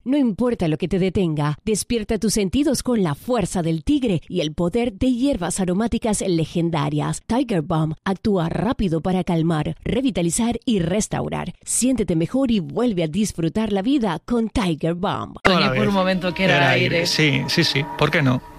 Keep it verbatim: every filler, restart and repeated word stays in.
No importa lo que te detenga, despierta tus sentidos con la fuerza del tigre y el poder de hierbas aromáticas legendarias. Tiger Balm actúa rápido para calmar, revitalizar y restaurar. Siéntete mejor y vuelve a disfrutar la vida con Tiger Balm. Soñé por un momento que era, era aire. aire. Sí, sí, sí. ¿Por qué no?